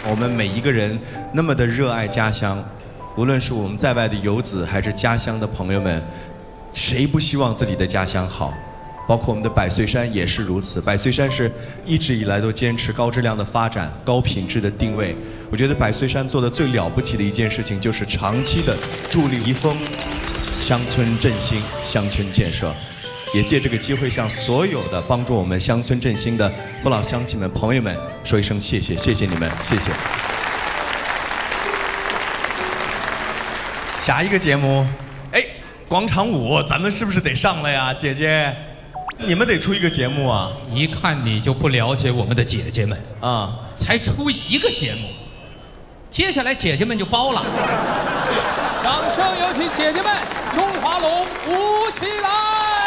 我们每一个人那么的热爱家乡，无论是我们在外的游子，还是家乡的朋友们，谁不希望自己的家乡好？包括我们的百岁山也是如此。百岁山是一直以来都坚持高质量的发展、高品质的定位。我觉得百岁山做的最了不起的一件事情，就是长期的助力移风、乡村振兴、乡村建设。也借这个机会向所有的帮助我们乡村振兴的父老乡亲们、朋友们说一声谢谢，谢谢你们，谢谢。下一个节目，哎，广场舞，咱们是不是得上了呀，姐姐？你们得出一个节目啊！ 一看你就不了解我们的姐姐们啊， 才出一个节目，接下来姐姐们就包了。 掌声有请姐姐们，中华龙舞